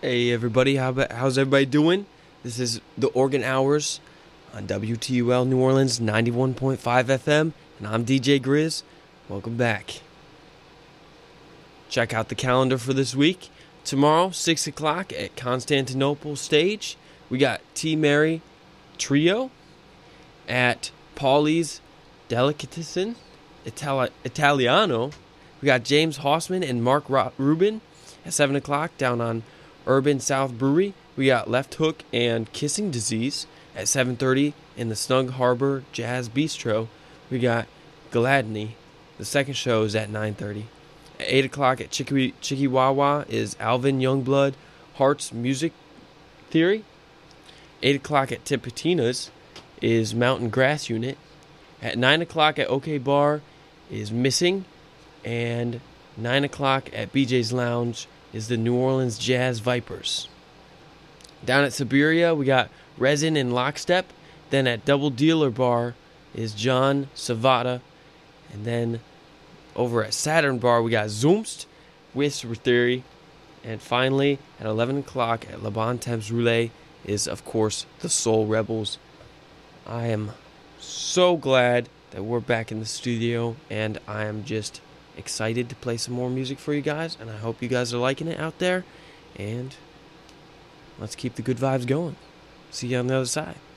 Hey everybody, how's everybody doing? This is the Organ Hours on WTUL New Orleans 91.5 FM, and I'm DJ Grizz. Welcome back. Check out the calendar for this week. Tomorrow, 6 o'clock at Constantinople Stage, we got T. Mary Trio at Paulie's Delicatessen Italiano. We got James Hossman and Mark Rubin at 7 o'clock down on Urban South Brewery. We got Left Hook and Kissing Disease at 7:30 in the Snug Harbor Jazz Bistro. We got Gladney. The second show is at 9:30. At 8 o'clock at Chikiwawa is Alvin Youngblood Hearts Music Theory. 8 o'clock at Tipitina's is Mountain Grass Unit. At 9 o'clock at OK Bar is Missing. And 9 o'clock at BJ's Lounge is the New Orleans Jazz Vipers. Down at Siberia, we got Resin and Lockstep. Then at Double Dealer Bar is John Savata. And then over at Saturn Bar, we got Zoomst, Whisper Theory. And finally, at 11 o'clock at Le Bon Temps Roulette is, of course, the Soul Rebels. I am so glad that we're back in the studio, and I am just excited to play some more music for you guys, and I hope you guys are liking it out there, and let's keep the good vibes going. See you on the other side.